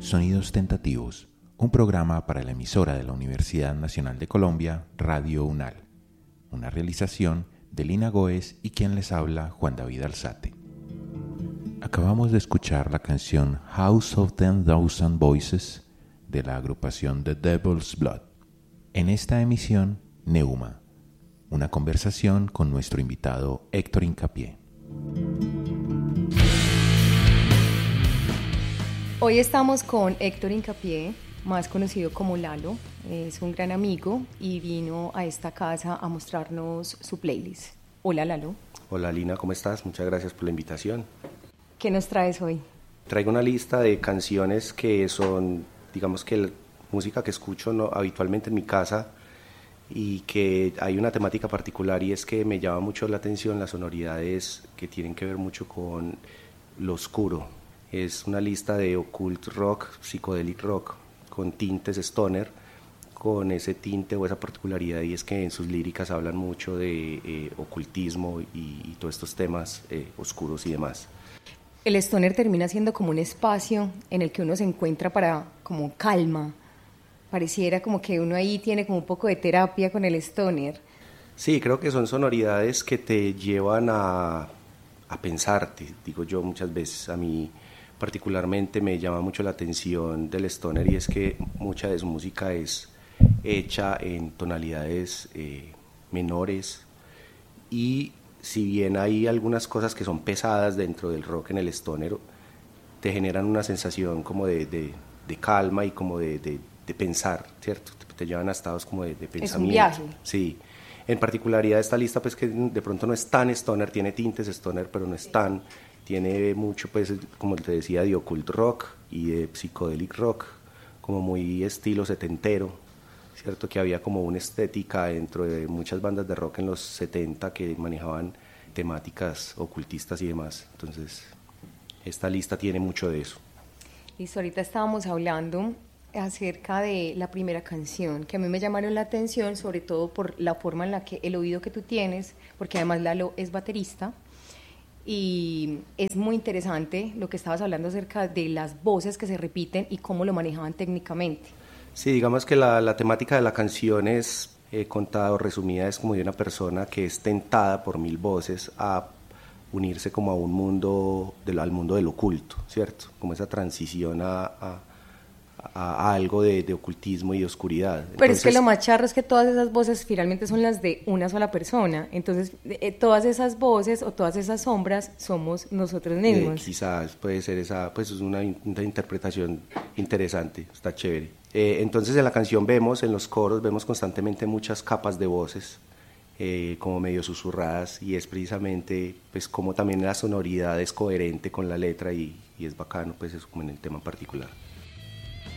Sonidos Tentativos, un programa para la emisora de la Universidad Nacional de Colombia, Radio UNAL. Una realización de Lina Goes y quien les habla, Juan David Alzate. Acabamos de escuchar la canción House of 10,000 Voices de la agrupación The Devil's Blood. En esta emisión, Neuma, una conversación con nuestro invitado Héctor Hincapié. Hoy estamos con Héctor Hincapié, más conocido como Lalo. Es un gran amigo y vino a esta casa a mostrarnos su playlist. Hola, Lalo. Hola, Lina, ¿cómo estás? Muchas gracias por la invitación. ¿Qué nos traes hoy? Traigo una lista de canciones que son, digamos que la música que escucho habitualmente en mi casa y que hay una temática particular, y es que me llama mucho la atención las sonoridades que tienen que ver mucho con lo oscuro. Es una lista de occult rock, psychedelic rock, con tintes stoner, con ese tinte o esa particularidad, y es que en sus líricas hablan mucho de ocultismo y todos estos temas oscuros y demás. El stoner termina siendo como un espacio en el que uno se encuentra para como calma. Pareciera como que uno ahí tiene como un poco de terapia con el stoner. Sí, creo que son sonoridades que te llevan a pensarte, digo yo muchas veces. A mí particularmente me llama mucho la atención del stoner, y es que mucha de su música es hecha en tonalidades menores, y si bien hay algunas cosas que son pesadas dentro del rock en el stoner, te generan una sensación como de calma y como de pensar, ¿cierto? Te llevan a estados como de pensamiento. Es un viaje. Sí. En particularidad esta lista, pues, que de pronto no es tan stoner, tiene tintes stoner, pero no es tan, tiene mucho, pues, como te decía, de occult rock y de psychedelic rock, como muy estilo setentero, ¿cierto? Que había como una estética dentro de muchas bandas de rock en los 70 que manejaban temáticas ocultistas y demás. Entonces, esta lista tiene mucho de eso. Listo, ahorita estábamos hablando acerca de la primera canción, que a mí me llamaron la atención, sobre todo por la forma en la que el oído que tú tienes, porque además Lalo es baterista, y es muy interesante lo que estabas hablando acerca de las voces que se repiten y cómo lo manejaban técnicamente. Sí, digamos que la temática de la canción es, contada o resumida, es como de una persona que es tentada por 1000 voces a unirse como a un mundo, al mundo del oculto, ¿cierto? Como esa transición a algo de ocultismo y de oscuridad. Pero entonces, es que lo más charro es que todas esas voces finalmente son las de una sola persona. Entonces, todas esas voces o todas esas sombras somos nosotros mismos. Quizás puede ser esa, pues es una interpretación interesante, está chévere. Entonces en la canción vemos, en los coros, vemos constantemente muchas capas de voces, como medio susurradas, y es precisamente pues como también la sonoridad es coherente con la letra, y es bacano, pues eso como en el tema en particular.